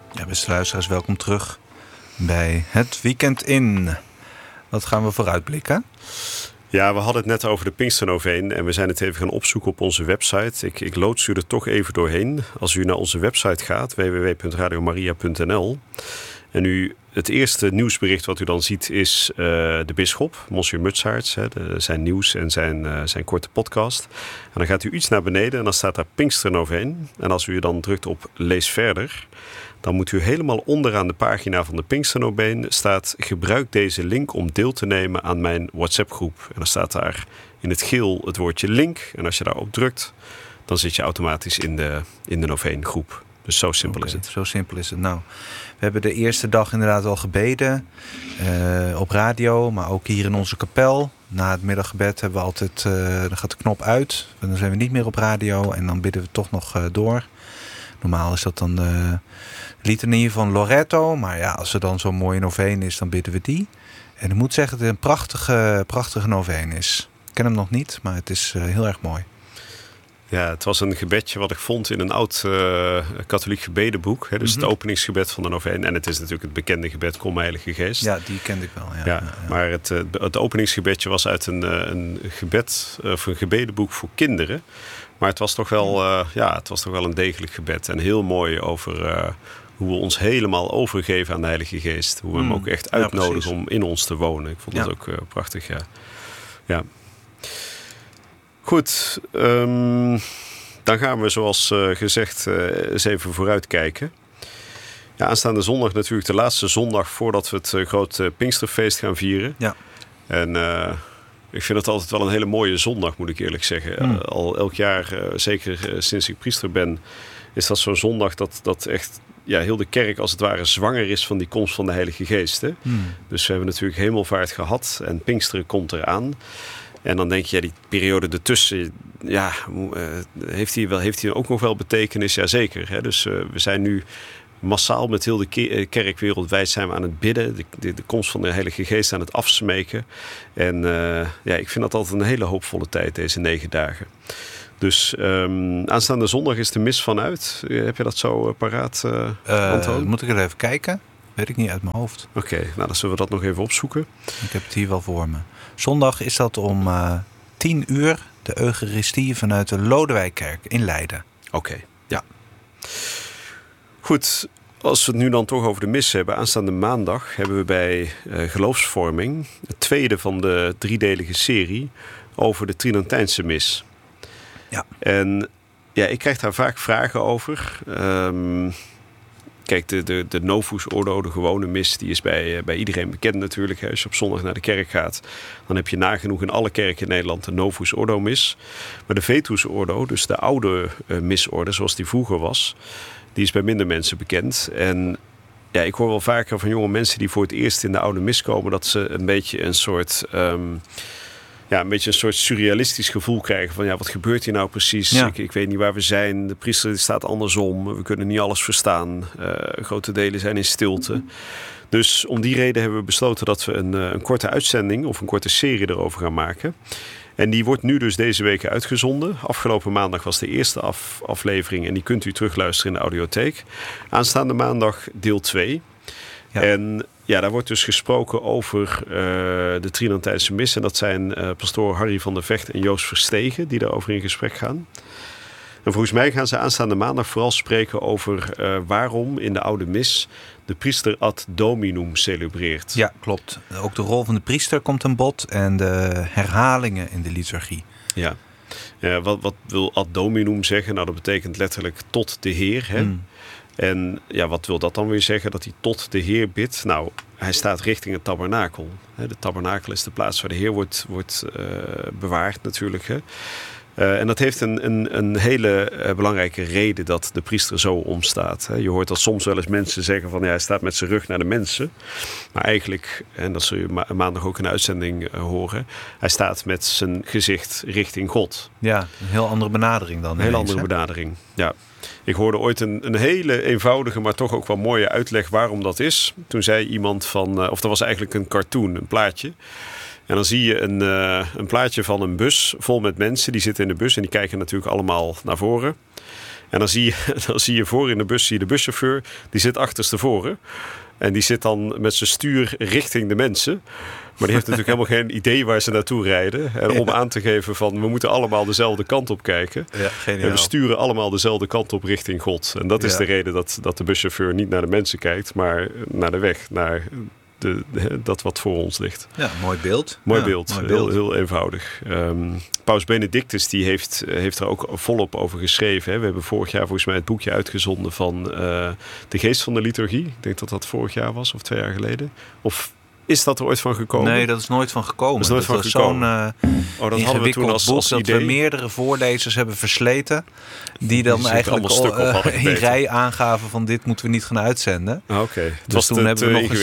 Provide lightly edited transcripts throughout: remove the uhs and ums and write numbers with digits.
Ja, beste luisteraars, welkom terug bij Het Weekend In. Wat gaan we vooruitblikken? Ja, we hadden het net over de Pinksternoveen en we zijn het even gaan opzoeken op onze website. Ik loods u er toch even doorheen. Als u naar onze website gaat, www.radiomaria.nl... en u het eerste nieuwsbericht wat u dan ziet is de bisschop, Monsieur Mutsaerts, zijn nieuws en zijn korte podcast. En dan gaat u iets naar beneden en dan staat daar Pinksternoveen. En als u dan drukt op lees verder, dan moet u helemaal onderaan de pagina van de Pinksternoveen staat: gebruik deze link om deel te nemen aan mijn WhatsApp-groep. En dan staat daar in het geel het woordje link. En als je daarop drukt, dan zit je automatisch in de Noveengroep. Dus zo simpel is het. Zo simpel is het. Nou, we hebben de eerste dag inderdaad al gebeden. Op radio, maar ook hier in onze kapel. Na het middaggebed hebben we altijd, dan gaat de knop uit. Dan zijn we niet meer op radio en dan bidden we toch nog door. Normaal is dat dan de litanie van Loretto. Maar ja, als er dan zo'n mooie noveen is, dan bidden we die. En ik moet zeggen dat het een prachtige noveen is. Ik ken hem nog niet, maar het is heel erg mooi. Ja, het was een gebedje wat ik vond in een oud katholiek gebedenboek. Hè, dus het openingsgebed van de noveen. En het is natuurlijk het bekende gebed, Kom Heilige Geest. Ja, die kende ik wel. Ja. Maar het openingsgebedje was uit een gebed, of een gebedenboek voor kinderen. Maar het was toch wel een degelijk gebed. En heel mooi over hoe we ons helemaal overgeven aan de Heilige Geest. Hoe we hem ook echt uitnodigen om in ons te wonen. Ik vond dat ook prachtig, ja. Goed, dan gaan we zoals gezegd eens even vooruitkijken. Ja, aanstaande zondag natuurlijk de laatste zondag voordat we het grote Pinksterfeest gaan vieren. Ja. En ik vind het altijd wel een hele mooie zondag, moet ik eerlijk zeggen. Al elk jaar, zeker sinds ik priester ben, is dat zo'n zondag dat echt heel de kerk als het ware zwanger is van die komst van de Heilige Geest. Hè? Dus we hebben natuurlijk Hemelvaart gehad en Pinksteren komt eraan. En dan denk je, die periode ertussen, heeft die ook nog wel betekenis? Jazeker. Hè? Dus we zijn nu massaal met heel de kerk wereldwijd zijn we aan het bidden. De komst van de Heilige Geest aan het afsmeken. En ik vind dat altijd een hele hoopvolle tijd, deze 9 dagen. Dus aanstaande zondag is de mis vanuit. Heb je dat zo paraat? Moet ik er even kijken? Weet ik niet uit mijn hoofd. Oké, nou dan zullen we dat nog even opzoeken. Ik heb het hier wel voor me. Zondag is dat om 10 uur de Eucharistie vanuit de Lodewijkkerk in Leiden. Oké, ja. Goed, als we het nu dan toch over de mis hebben. Aanstaande maandag hebben we bij Geloofsvorming het tweede van de 3-delige serie over de Tridentijnse mis. Ja. En ik krijg daar vaak vragen over. Kijk, de Novus Ordo, de gewone mis, die is bij iedereen bekend natuurlijk. Als je op zondag naar de kerk gaat, dan heb je nagenoeg in alle kerken in Nederland de Novus Ordo mis. Maar de Vetus Ordo, dus de oude misorde zoals die vroeger was, die is bij minder mensen bekend. En ik hoor wel vaker van jonge mensen die voor het eerst in de oude mis komen, dat ze een beetje een soort surrealistisch gevoel krijgen van wat gebeurt hier nou precies? Ja. Ik weet niet waar we zijn. De priester staat andersom. We kunnen niet alles verstaan. Grote delen zijn in stilte. Dus om die reden hebben we besloten dat we een korte uitzending of een korte serie erover gaan maken. En die wordt nu dus deze week uitgezonden. Afgelopen maandag was de eerste aflevering en die kunt u terugluisteren in de audiotheek. Aanstaande maandag deel 2. Ja. En daar wordt dus gesproken over de Tridentijnse mis. En dat zijn pastoor Harry van der Vecht en Joost Verstegen die daarover in gesprek gaan. En volgens mij gaan ze aanstaande maandag vooral spreken over waarom in de oude mis de priester ad dominum celebreert. Ja, klopt. Ook de rol van de priester komt aan bod en de herhalingen in de liturgie. Ja. Wat wil ad dominum zeggen? Nou, dat betekent letterlijk tot de Heer. Hè? En wat wil dat dan weer zeggen? Dat hij tot de Heer bidt? Nou, hij staat richting het tabernakel. De tabernakel is de plaats waar de Heer wordt bewaard natuurlijk. Hè? En dat heeft een hele belangrijke reden dat de priester zo omstaat. Hè? Je hoort dat soms wel eens mensen zeggen van hij staat met zijn rug naar de mensen. Maar eigenlijk, en dat zul je maandag ook in de uitzending horen, hij staat met zijn gezicht richting God. Ja, een heel andere benadering dan. Een heel andere benadering, ja. Ik hoorde ooit een hele eenvoudige, maar toch ook wel mooie uitleg waarom dat is. Toen zei iemand van, of dat was eigenlijk een cartoon, een plaatje. En dan zie je een plaatje van een bus vol met mensen. Die zitten in de bus en die kijken natuurlijk allemaal naar voren. En dan zie je voor in de bus de buschauffeur, die zit achterstevoren. En die zit dan met zijn stuur richting de mensen. Maar die heeft natuurlijk helemaal geen idee waar ze naartoe rijden. En om aan te geven van, we moeten allemaal dezelfde kant op kijken. Ja, geniaal. En we sturen allemaal dezelfde kant op richting God. En dat is de reden dat de buschauffeur niet naar de mensen kijkt, maar naar de weg, naar dat wat voor ons ligt. Ja, mooi beeld. Mooi beeld. Heel eenvoudig. Paus Benedictus die heeft er ook volop over geschreven. Hè. We hebben vorig jaar volgens mij het boekje uitgezonden van De Geest van de Liturgie. Ik denk dat dat vorig jaar was of 2 jaar geleden. Of is dat er ooit van gekomen? Nee, dat is nooit van gekomen. Dat is zo'n dat ingewikkeld boek dat we meerdere voorlezers hebben versleten. Die dan eigenlijk in rij aangaven van dit moeten we niet gaan uitzenden. Oké. Dus toen hebben we nog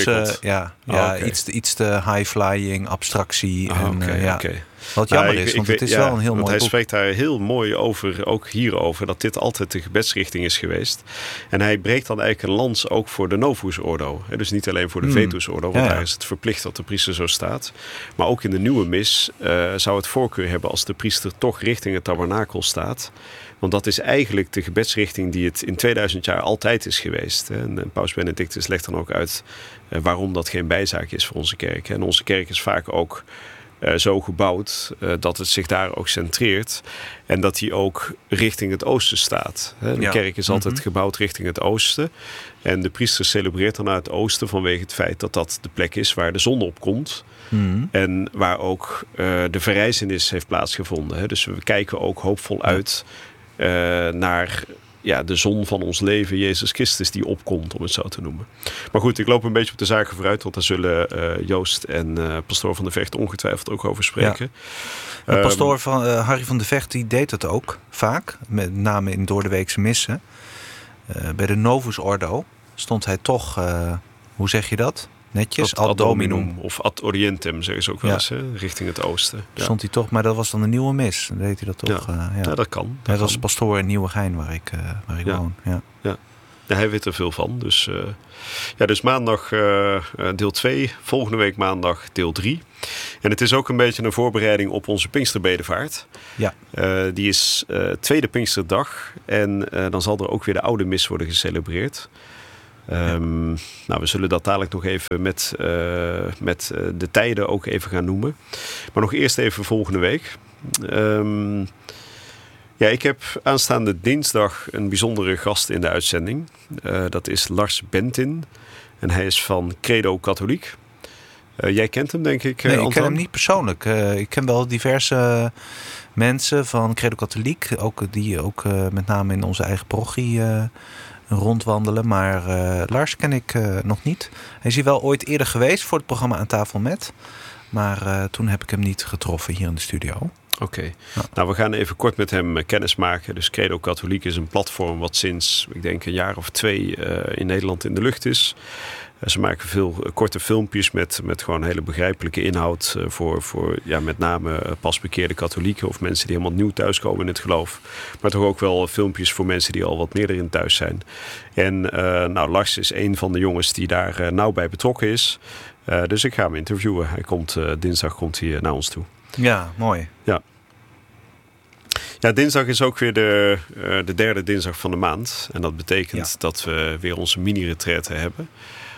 eens iets te high-flying, abstractie. Oké. Wat jammer is, want het is wel een heel mooi boek. Hij spreekt daar heel mooi over, ook hierover, dat dit altijd de gebedsrichting is geweest. En hij breekt dan eigenlijk een lans ook voor de Novus Ordo. Dus niet alleen voor de Vetus Ordo, want daar is het verplicht dat de priester zo staat. Maar ook in de nieuwe mis zou het voorkeur hebben als de priester toch richting het tabernakel staat. Want dat is eigenlijk de gebedsrichting die het in 2000 jaar altijd is geweest. En Paus Benedictus legt dan ook uit waarom dat geen bijzaak is voor onze kerk. En onze kerk is vaak ook zo gebouwd dat het zich daar ook centreert. En dat hij ook richting het oosten staat. De kerk is altijd gebouwd richting het oosten. En de priester celebreert dan naar het oosten vanwege het feit dat dat de plek is waar de zon opkomt. En waar ook de verrijzenis heeft plaatsgevonden. Dus we kijken ook hoopvol uit naar de zon van ons leven, Jezus Christus, die opkomt, om het zo te noemen. Maar goed, ik loop een beetje op de zaken vooruit, want daar zullen Joost en pastoor Van de Vecht ongetwijfeld ook over spreken. Ja. Pastoor Harry van de Vecht, die deed dat ook vaak, met name in doordeweekse missen. Bij de Novus Ordo stond hij toch, hoe zeg je dat? Netjes, ad dominum. Of ad orientem, zeggen ze ook wel eens, richting het oosten. Ja. Stond hij toch, maar dat was dan een nieuwe mis. Dan deed hij dat toch. Ja, dat kan. Hij was pastoor in Nieuwegein, waar ik woon. Ja, hij weet er veel van. Dus, dus maandag deel 2, volgende week maandag deel 3. En het is ook een beetje een voorbereiding op onze Pinksterbedevaart. Ja. Die is tweede Pinksterdag. En dan zal er ook weer de oude mis worden gecelebreerd. We zullen dat dadelijk nog even met de tijden ook even gaan noemen. Maar nog eerst even volgende week. Ik heb aanstaande dinsdag een bijzondere gast in de uitzending. Dat is Lars Bentin. En hij is van Credo Katholiek. Jij kent hem, denk ik, Nee, Anton? Ik ken hem niet persoonlijk. Ik ken wel diverse mensen van Credo Katholiek. Die ook met name in onze eigen parochie rondwandelen. Maar Lars ken ik nog niet. Hij is hier wel ooit eerder geweest voor het programma Aan Tafel Met. Maar toen heb ik hem niet getroffen hier in de studio. Oké. Ja. Nou, we gaan even kort met hem kennis maken. Dus Credo Katholiek is een platform wat sinds, ik denk, een jaar of 2 in Nederland in de lucht is. Ze maken veel korte filmpjes met gewoon hele begrijpelijke inhoud voor met name pasbekeerde katholieken of mensen die helemaal nieuw thuiskomen in het geloof. Maar toch ook wel filmpjes voor mensen die al wat meer erin thuis zijn. En Lars is een van de jongens die daar nauw bij betrokken is. Dus ik ga hem interviewen. Dinsdag komt hij naar ons toe. Ja, mooi. Ja, dinsdag is ook weer de derde dinsdag van de maand. En dat betekent dat we weer onze mini-retraite hebben.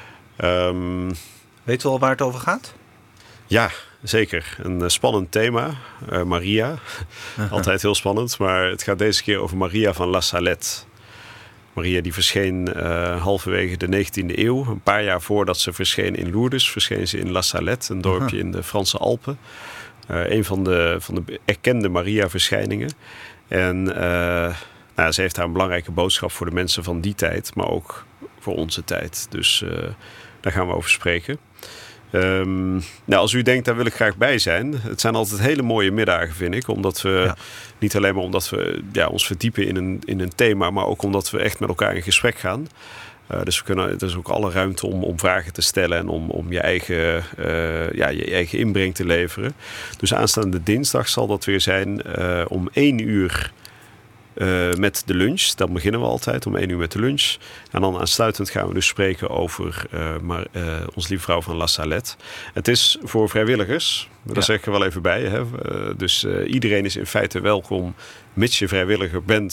Weet u al waar het over gaat? Ja, zeker. Een spannend thema. Maria. Altijd heel spannend. Maar het gaat deze keer over Maria van La Salette. Maria die verscheen halverwege de 19e eeuw. Een paar jaar voordat ze verscheen in Lourdes, verscheen ze in La Salette, een dorpje in de Franse Alpen. Een van de erkende Maria-verschijningen. En ze heeft daar een belangrijke boodschap voor de mensen van die tijd, maar ook voor onze tijd. Dus daar gaan we over spreken. Als u denkt, daar wil ik graag bij zijn. Het zijn altijd hele mooie middagen, vind ik. Omdat we, niet alleen maar omdat we ons verdiepen in een thema, maar ook omdat we echt met elkaar in gesprek gaan. Dus er is ook alle ruimte om vragen te stellen en om je eigen inbreng te leveren. Dus aanstaande dinsdag zal dat weer zijn om 1 uur met de lunch. Dan beginnen we altijd om 1 uur met de lunch. En dan aansluitend gaan we dus spreken over Onze Lieve Vrouw van La Salette. Het is voor vrijwilligers. Daar zeg ik er wel even bij. Hè? Dus iedereen is in feite welkom, mits je vrijwilliger bent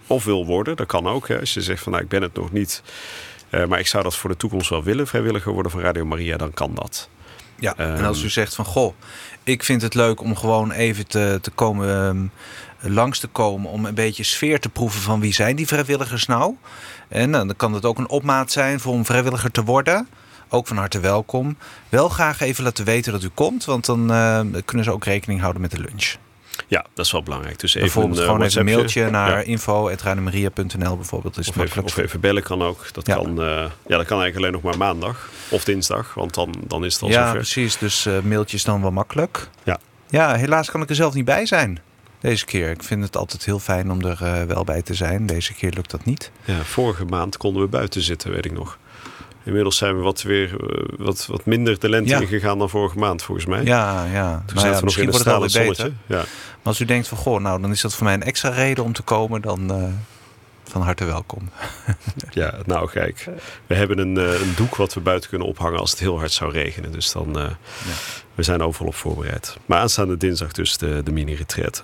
of wil worden. Dat kan ook. Hè. Als je zegt van ik ben het nog niet. Maar ik zou dat voor de toekomst wel willen. Vrijwilliger worden van Radio Maria, dan kan dat. Ja, en als u zegt van ik vind het leuk om gewoon even te komen, langs te komen, om een beetje sfeer te proeven van wie zijn die vrijwilligers nou. En dan kan het ook een opmaat zijn voor om vrijwilliger te worden. Ook van harte welkom. Wel graag even laten weten dat u komt, want dan kunnen ze ook rekening houden met de lunch. Ja, dat is wel belangrijk. Dus even bijvoorbeeld gewoon even een mailtje naar info@radiomaria.nl bijvoorbeeld. Is of even bellen kan ook. Dat kan eigenlijk alleen nog maar maandag of dinsdag, want dan is het al zover. Ja, precies. Dus mailtje is dan wel makkelijk. Ja. Ja, helaas kan ik er zelf niet bij zijn deze keer. Ik vind het altijd heel fijn om er wel bij te zijn. Deze keer lukt dat niet. Ja, vorige maand konden we buiten zitten, weet ik nog. Inmiddels zijn we wat minder de lente ingegaan dan vorige maand, volgens mij. Ja. Toen zaten we nog in het stralend zonnetje. Ja. Maar als u denkt van, dan is dat voor mij een extra reden om te komen, dan van harte welkom. Ja, nou kijk. We hebben een doek wat we buiten kunnen ophangen als het heel hard zou regenen. Dus dan, we zijn overal op voorbereid. Maar aanstaande dinsdag dus de mini-retraite.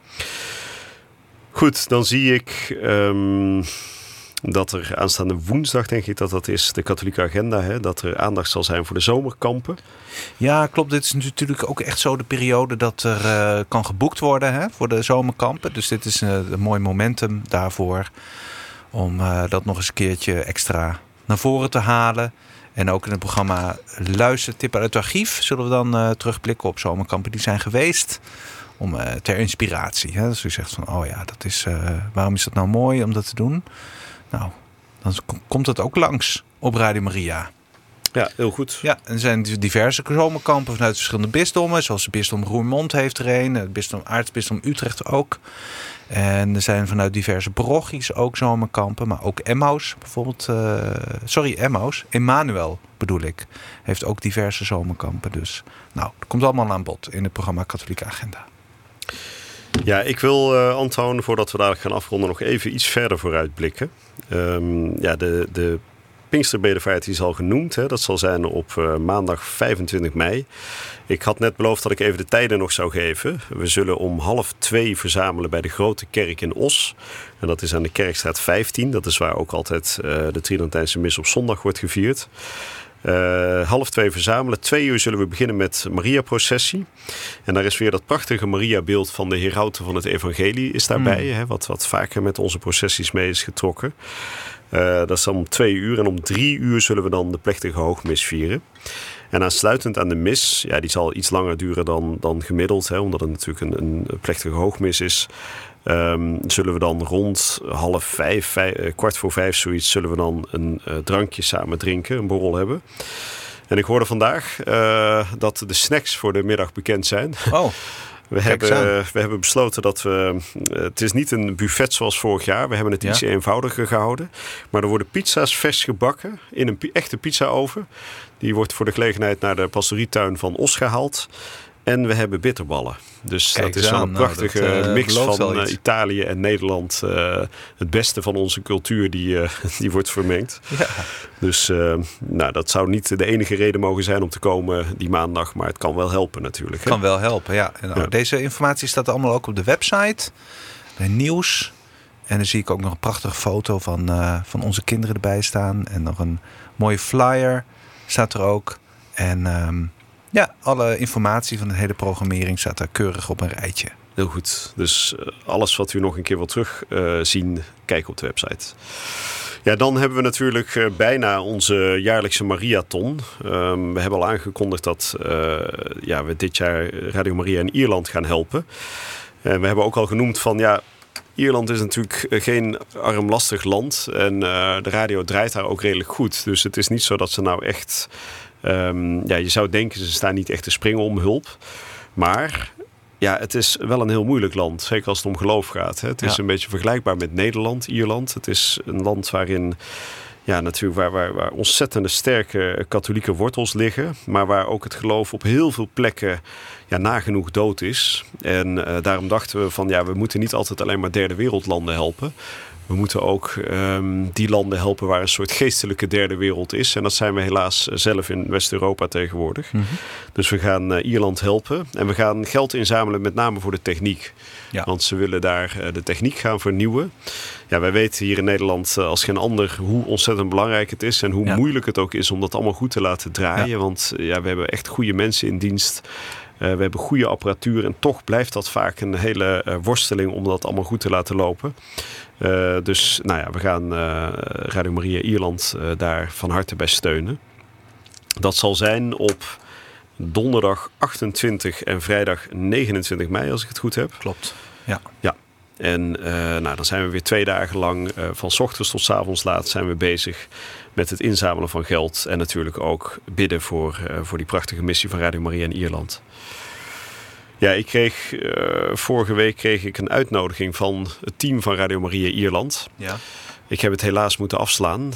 Goed, dan zie ik dat er aanstaande woensdag, denk ik dat is, de katholieke agenda, hè, dat er aandacht zal zijn voor de zomerkampen. Ja, klopt. Dit is natuurlijk ook echt zo de periode dat er kan geboekt worden voor de zomerkampen. Dus dit is een mooi momentum daarvoor om dat nog eens een keertje extra naar voren te halen. En ook in het programma Luistertippen uit het archief zullen we dan terugblikken op zomerkampen die zijn geweest. Om ter inspiratie. Hè. Dus u zegt van, dat is, waarom is dat nou mooi om dat te doen? Nou, dan komt het ook langs op Radio Maria. Ja, heel goed. Ja, en er zijn diverse zomerkampen vanuit verschillende bisdommen. Zoals het bisdom Roermond heeft er een. Het aartsbisdom Utrecht ook. En er zijn vanuit diverse parochies ook zomerkampen. Maar ook Emmaus bijvoorbeeld. Emmanuel bedoel ik. Heeft ook diverse zomerkampen. Dus dat komt allemaal aan bod in het programma Katholieke Agenda. Ja, ik wil, Antoon, voordat we dadelijk gaan afronden, nog even iets verder vooruitblikken. De Pinksterbedevaart is al genoemd. Hè. Dat zal zijn op maandag 25 mei. Ik had net beloofd dat ik even de tijden nog zou geven. We zullen om 1:30 verzamelen bij de Grote Kerk in Os. En dat is aan de Kerkstraat 15. Dat is waar ook altijd de Tridentijnse mis op zondag wordt gevierd. 1:30 verzamelen. 2:00 zullen we beginnen met Maria-processie. En daar is weer dat prachtige Maria-beeld van de herauten van het evangelie is daarbij. Hè, wat vaker met onze processies mee is getrokken. Dat is dan om 2:00. En om 3:00 zullen we dan de plechtige hoogmis vieren. En aansluitend aan de mis, die zal iets langer duren dan gemiddeld. Hè, omdat het natuurlijk een plechtige hoogmis is. Zullen we dan rond 4:30, 4:45 zoiets, zullen we dan een drankje samen drinken, een borrel hebben. En ik hoorde vandaag dat de snacks voor de middag bekend zijn. Oh. We hebben besloten dat het is niet een buffet zoals vorig jaar. We hebben het iets eenvoudiger gehouden. Maar er worden pizza's vers gebakken in een echte pizzaoven. Die wordt voor de gelegenheid naar de pastorietuin van Os gehaald. En we hebben bitterballen. Dus dat is dan een prachtige mix van Italië en Nederland. Het beste van onze cultuur die wordt vermengd. Ja. Dus dat zou niet de enige reden mogen zijn om te komen die maandag. Maar het kan wel helpen natuurlijk. Het kan wel helpen, ja. En deze informatie staat allemaal ook op de website. Bij nieuws. En dan zie ik ook nog een prachtige foto van onze kinderen erbij staan. En nog een mooie flyer staat er ook. En alle informatie van de hele programmering staat daar keurig op een rijtje. Heel goed. Dus alles wat u nog een keer wil terugzien, kijk op de website. Ja, dan hebben we natuurlijk bijna onze jaarlijkse Mariathon. We hebben al aangekondigd dat we dit jaar Radio Maria in Ierland gaan helpen. En we hebben ook al genoemd van Ierland is natuurlijk geen armlastig land. En de radio draait daar ook redelijk goed. Dus het is niet zo dat ze nou echt... je zou denken, ze staan niet echt te springen om hulp. Maar het is wel een heel moeilijk land. Zeker als het om geloof gaat. Hè. Het is een beetje vergelijkbaar met Nederland, Ierland. Het is een land waarin... natuurlijk waar ontzettende sterke katholieke wortels liggen. Maar waar ook het geloof op heel veel plekken nagenoeg dood is. En daarom dachten we van we moeten niet altijd alleen maar derde wereldlanden helpen. We moeten ook die landen helpen waar een soort geestelijke derde wereld is. En dat zijn we helaas zelf in West-Europa tegenwoordig. Mm-hmm. Dus we gaan Ierland helpen. En we gaan geld inzamelen met name voor de techniek. Ja. Want ze willen daar de techniek gaan vernieuwen. Ja, wij weten hier in Nederland als geen ander hoe ontzettend belangrijk het is. En hoe moeilijk het ook is om dat allemaal goed te laten draaien. Ja. Want we hebben echt goede mensen in dienst. We hebben goede apparatuur en toch blijft dat vaak een hele worsteling om dat allemaal goed te laten lopen. Dus we gaan Radio Maria Ierland daar van harte bij steunen. Dat zal zijn op donderdag 28 en vrijdag 29 mei, als ik het goed heb. Klopt, ja. En dan zijn we weer 2 dagen lang van 's ochtends tot 's avonds laat zijn we bezig met het inzamelen van geld. En natuurlijk ook bidden voor die prachtige missie van Radio Maria in Ierland. Ja, ik kreeg vorige week een uitnodiging van het team van Radio Maria Ierland. Ja. Ik heb het helaas moeten afslaan.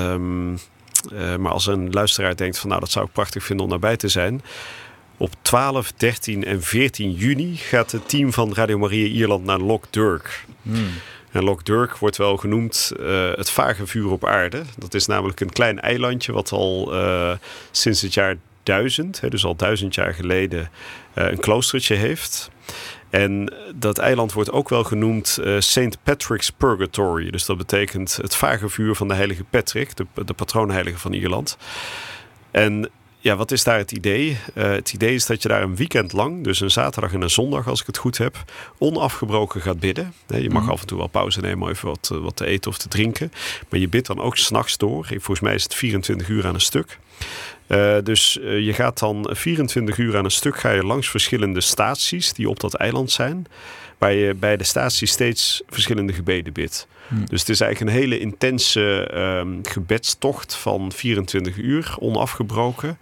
Maar als een luisteraar denkt van dat zou ik prachtig vinden om daarbij te zijn. Op 12, 13 en 14 juni gaat het team van Radio Maria Ierland naar Loch Derg. En Loch Derg wordt wel genoemd het vage vuur op aarde. Dat is namelijk een klein eilandje wat al sinds het jaar 1000, dus al 1000 jaar geleden, een kloostertje heeft. En dat eiland wordt ook wel genoemd St. Patrick's Purgatory. Dus dat betekent het vage vuur van de heilige Patrick, de patroonheilige van Ierland. En ja, wat is daar het idee? Het idee is dat je daar een weekend lang, dus een zaterdag en een zondag als ik het goed heb, onafgebroken gaat bidden. Je mag af en toe wel pauze nemen om even wat te eten of te drinken. Maar je bidt dan ook 's nachts door. Volgens mij is het 24 uur aan een stuk. Dus je gaat dan 24 uur aan een stuk ga je langs verschillende staties die op dat eiland zijn. Waar je bij de statie steeds verschillende gebeden bidt. Dus het is eigenlijk een hele intense gebedstocht van 24 uur, onafgebroken.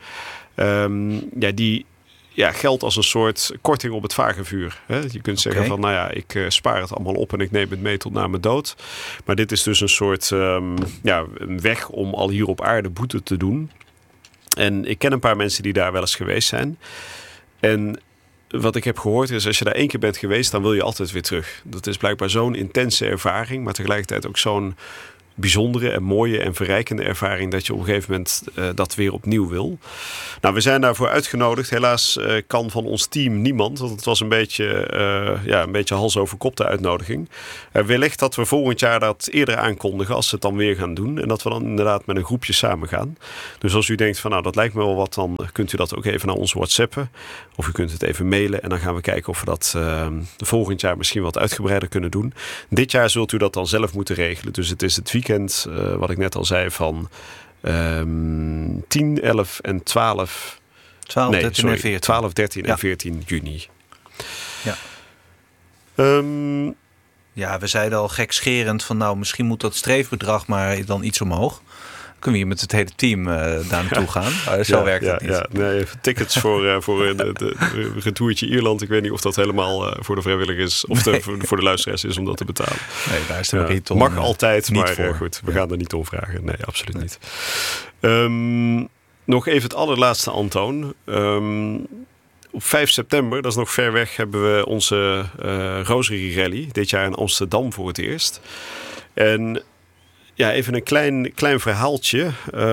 Die geldt als een soort korting op het vage vuur. Hè? Je kunt zeggen van, ik spaar het allemaal op en ik neem het mee tot na mijn dood. Maar dit is dus een soort een weg om al hier op aarde boete te doen. En ik ken een paar mensen die daar wel eens geweest zijn. En wat ik heb gehoord is, als je daar 1 keer bent geweest, dan wil je altijd weer terug. Dat is blijkbaar zo'n intense ervaring, maar tegelijkertijd ook zo'n bijzondere en mooie en verrijkende ervaring dat je op een gegeven moment dat weer opnieuw wil. Nou, we zijn daarvoor uitgenodigd. Helaas kan van ons team niemand, want het was een beetje hals over kop de uitnodiging. Wellicht dat we volgend jaar dat eerder aankondigen als ze het dan weer gaan doen en dat we dan inderdaad met een groepje samen gaan. Dus als u denkt van dat lijkt me wel wat, dan kunt u dat ook even naar ons WhatsAppen of u kunt het even mailen en dan gaan we kijken of we dat volgend jaar misschien wat uitgebreider kunnen doen. Dit jaar zult u dat dan zelf moeten regelen. Dus het is het weekend, wat ik net al zei, van 10, 11 en 12... 12, 13 en 14. 12, 13 en 14 juni. Ja. We zeiden al gekscherend van misschien moet dat streefbedrag maar dan iets omhoog. Kunnen we hier met het hele team daar naartoe gaan? Zo werkt het niet. Nee, tickets voor het retourtje Ierland. Ik weet niet of dat helemaal voor de vrijwilligers of voor de luisteraars is om dat te betalen. Nee, daar is de Mariton mag altijd, niet maar voor. Goed, we gaan er niet om vragen. Nee, absoluut niet. Nog even het allerlaatste, Antoon. Op 5 september, dat is nog ver weg, hebben we onze Rosary Rally. Dit jaar in Amsterdam voor het eerst. En even een klein verhaaltje.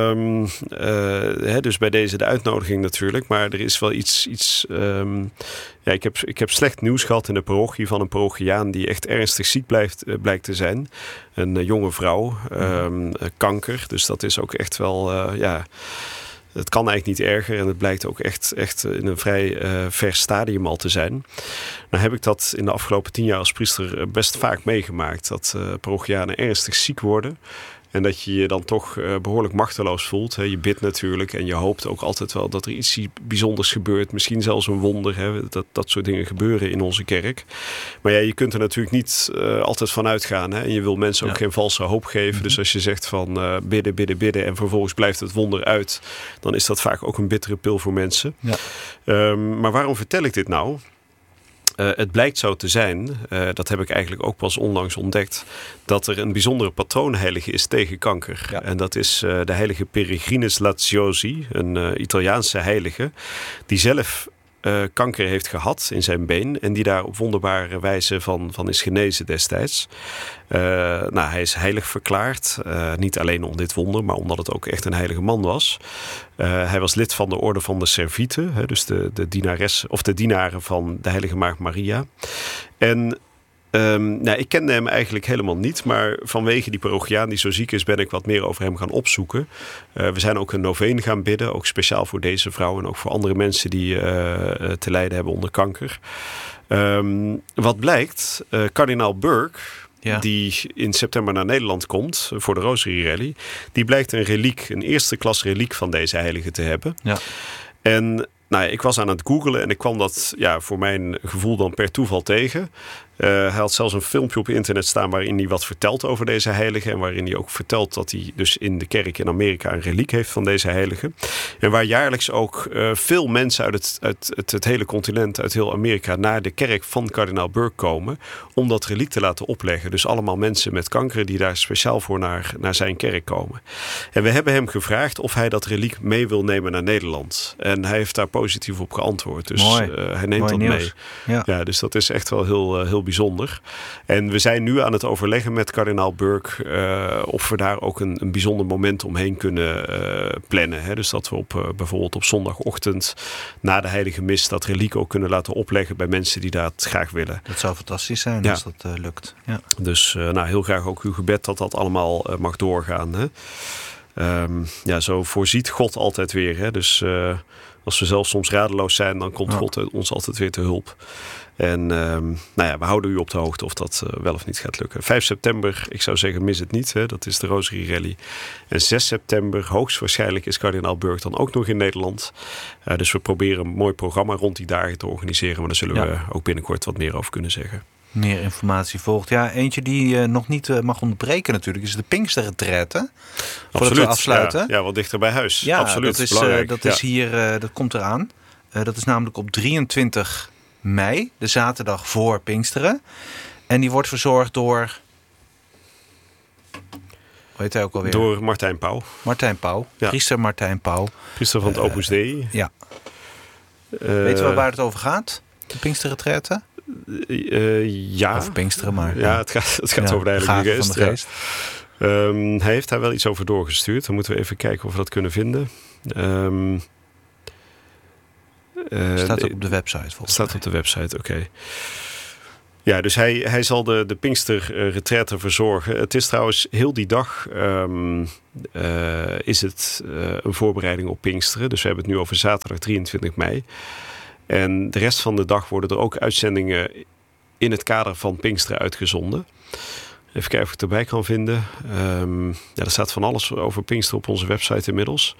Dus bij deze de uitnodiging natuurlijk. Maar er is wel iets ik heb slecht nieuws gehad in de parochie van een parochiaan die echt ernstig ziek blijkt te zijn. Een jonge vrouw, kanker. Dus dat is ook echt wel, het kan eigenlijk niet erger. En het blijkt ook echt in een vrij ver stadium al te zijn. Nou heb ik dat in de afgelopen 10 jaar als priester best vaak meegemaakt. Dat parochianen ernstig ziek worden. En dat je je dan toch behoorlijk machteloos voelt. Je bidt natuurlijk en je hoopt ook altijd wel dat er iets bijzonders gebeurt. Misschien zelfs een wonder. Dat soort dingen gebeuren in onze kerk. Maar je kunt er natuurlijk niet altijd van uitgaan. En je wil mensen ook geen valse hoop geven. Mm-hmm. Dus als je zegt van bidden en vervolgens blijft het wonder uit. Dan is dat vaak ook een bittere pil voor mensen. Ja. Maar waarom vertel ik dit nou? Het blijkt zo te zijn, dat heb ik eigenlijk ook pas onlangs ontdekt, dat er een bijzondere patroonheilige is tegen kanker. Ja. En dat is de heilige Peregrinus Laziosi, een Italiaanse heilige, die zelf kanker heeft gehad in zijn been. En die daar op wonderbare wijze van is genezen destijds. Hij is heilig verklaard. Niet alleen om dit wonder, maar omdat het ook echt een heilige man was. Hij was lid van de orde van de Servieten. Dus de dienares, of de dienaren van de heilige maagd Maria. En ik kende hem eigenlijk helemaal niet. Maar vanwege die parochiaan die zo ziek is, ben ik wat meer over hem gaan opzoeken. We zijn ook een noveen gaan bidden. Ook speciaal voor deze vrouw en ook voor andere mensen die te lijden hebben onder kanker. Wat blijkt, kardinaal Burke, die in september naar Nederland komt voor de Rosary Rally, die blijkt een eerste klas reliek van deze heilige te hebben. Ja. En ik was aan het googlen en ik kwam dat voor mijn gevoel dan per toeval tegen. Hij had zelfs een filmpje op internet staan waarin hij wat vertelt over deze heilige. En waarin hij ook vertelt dat hij dus in de kerk in Amerika een reliek heeft van deze heilige. En waar jaarlijks ook veel mensen uit het hele continent, uit heel Amerika, naar de kerk van kardinaal Burke komen om dat reliek te laten opleggen. Dus allemaal mensen met kanker die daar speciaal voor naar zijn kerk komen. En we hebben hem gevraagd of hij dat reliek mee wil nemen naar Nederland. En hij heeft daar positief op geantwoord. Dus hij neemt dat mee. Ja, dus dat is echt wel heel bijzonder. En we zijn nu aan het overleggen met kardinaal Burke of we daar ook een bijzonder moment omheen kunnen plannen. Hè? Dus dat we bijvoorbeeld op zondagochtend na de heilige mis dat reliek ook kunnen laten opleggen bij mensen die dat graag willen. Dat zou fantastisch zijn als dat lukt. Ja. Dus heel graag ook uw gebed dat allemaal mag doorgaan. Hè? Zo voorziet God altijd weer. Hè? Dus als we zelf soms radeloos zijn, dan komt God ons altijd weer te hulp. En we houden u op de hoogte of dat wel of niet gaat lukken. 5 september, ik zou zeggen, mis het niet. Hè? Dat is de Rosary Rally. En 6 september, hoogstwaarschijnlijk is kardinaal Burke dan ook nog in Nederland. Dus we proberen een mooi programma rond die dagen te organiseren. Maar daar zullen we ook binnenkort wat meer over kunnen zeggen. Meer informatie volgt. Ja, eentje die nog niet mag ontbreken natuurlijk is de Pinksterretraite. Voordat we afsluiten. Ja, wat dichter bij huis. Ja, absoluut. Dat is hier, dat komt eraan. Dat is namelijk op 23 mei, de zaterdag voor Pinksteren. En die wordt verzorgd door... Hoe heet hij ook alweer? Door Martijn Pauw. Martijn Pauw. Ja. Priester Martijn Pauw. Priester van het Opus Dei. Ja. Weet je waar het over gaat? De Pinksterretraite? Ja. Of Pinksteren, maar... Ja, het gaat over de Heilige Geest. Van de Geest. Hij heeft daar wel iets over doorgestuurd. Dan moeten we even kijken of we dat kunnen vinden. Staat ook op de website volgens mij. Staat op de website, oké. Ja, dus hij zal de Pinksterretraite verzorgen. Het is trouwens heel die dag is het een voorbereiding op Pinksteren. Dus we hebben het nu over zaterdag 23 mei. En de rest van de dag worden er ook uitzendingen in het kader van Pinksteren uitgezonden. Even kijken of ik het erbij kan vinden. Er staat van alles over Pinksteren op onze website inmiddels.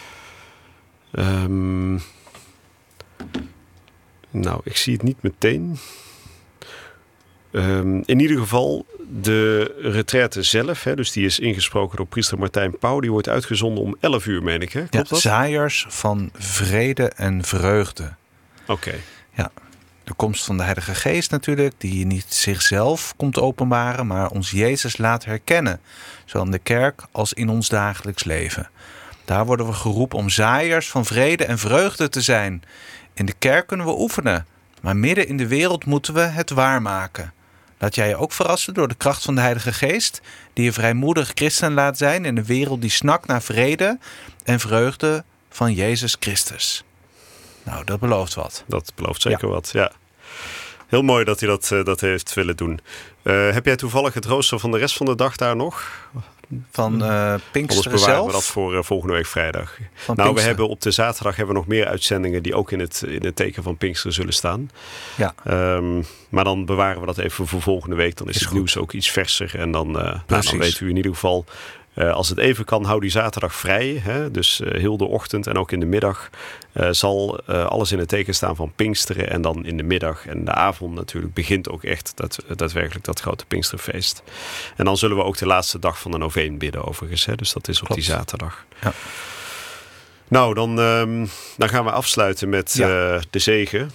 Ik zie het niet meteen. In ieder geval de retraite zelf, dus die is ingesproken door priester Martijn Pauw. Die wordt uitgezonden om 11 uur, meen ik. Hè? Klopt dat? Zaaiers van vrede en vreugde. Oké. Ja, de komst van de Heilige Geest natuurlijk, die niet zichzelf komt openbaren, maar ons Jezus laat herkennen, zowel in de kerk als in ons dagelijks leven. Daar worden we geroepen om zaaiers van vrede en vreugde te zijn. In de kerk kunnen we oefenen, maar midden in de wereld moeten we het waarmaken. Laat jij je ook verrassen door de kracht van de Heilige Geest, die je vrijmoedig christen laat zijn in een wereld die snakt naar vrede en vreugde van Jezus Christus. Nou, dat belooft wat. Dat belooft zeker wat, ja. Heel mooi dat hij dat heeft willen doen. Heb jij toevallig het rooster van de rest van de dag daar nog? Van Pinksteren bewaren zelf? We dat voor volgende week vrijdag. We hebben op de zaterdag nog meer uitzendingen die ook in het teken van Pinksteren zullen staan. Ja. Maar dan bewaren we dat even voor volgende week. Dan is het nieuws ook iets verser. En dan weet u in ieder geval... als het even kan, hou die zaterdag vrij. Hè? Dus heel de ochtend en ook in de middag zal alles in het teken staan van Pinksteren. En dan in de middag en de avond natuurlijk begint ook echt daadwerkelijk dat grote Pinksterfeest. En dan zullen we ook de laatste dag van de noveen bidden overigens. Hè? Dus dat is op die zaterdag. Ja. Nou, dan gaan we afsluiten met de zegen.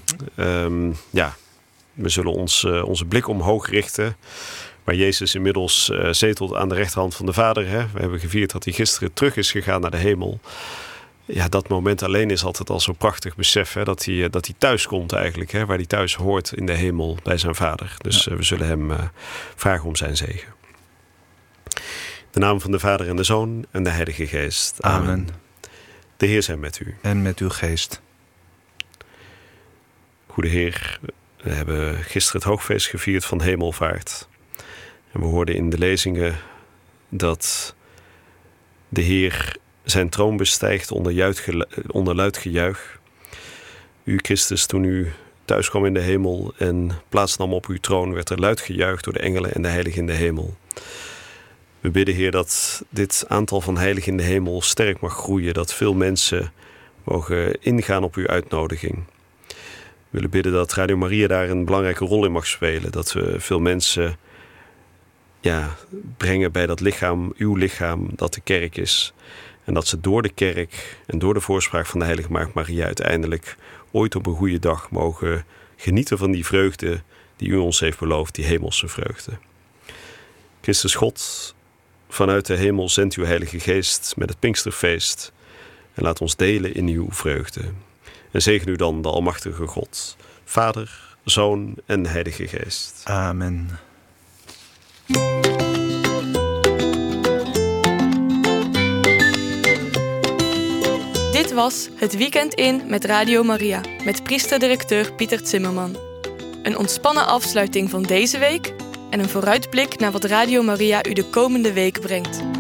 We zullen onze blik omhoog richten... waar Jezus inmiddels zetelt aan de rechterhand van de Vader. Hè? We hebben gevierd dat hij gisteren terug is gegaan naar de hemel. ja, dat moment alleen is altijd al zo'n prachtig besef. Hè, dat hij thuis komt eigenlijk. Hè, waar hij thuis hoort in de hemel bij zijn vader. Dus we zullen hem vragen om zijn zegen. In de naam van de Vader en de Zoon en de Heilige Geest. Amen. De Heer zij met u. En met uw geest. Goede Heer, we hebben gisteren het hoogfeest gevierd van Hemelvaart. En we hoorden in de lezingen dat de Heer zijn troon bestijgt onder luid gejuich. U, Christus, toen u thuis kwam in de hemel en plaatsnam op uw troon, werd er luid gejuicht door de engelen en de heiligen in de hemel. We bidden, Heer, dat dit aantal van heiligen in de hemel sterk mag groeien, dat veel mensen mogen ingaan op uw uitnodiging. We willen bidden dat Radio Maria daar een belangrijke rol in mag spelen, dat we veel mensen brengen bij dat lichaam, uw lichaam, dat de kerk is. En dat ze door de kerk en door de voorspraak van de Heilige Maagd Maria uiteindelijk ooit op een goede dag mogen genieten van die vreugde die u ons heeft beloofd, die hemelse vreugde. Christus God, vanuit de hemel zendt uw Heilige Geest met het Pinksterfeest en laat ons delen in uw vreugde. En zegen u dan de Almachtige God, Vader, Zoon en Heilige Geest. Amen. Dit was Het Weekend in met Radio Maria, met priester-directeur Pieter Zimmerman. Een ontspannen afsluiting van deze week en een vooruitblik naar wat Radio Maria u de komende week brengt.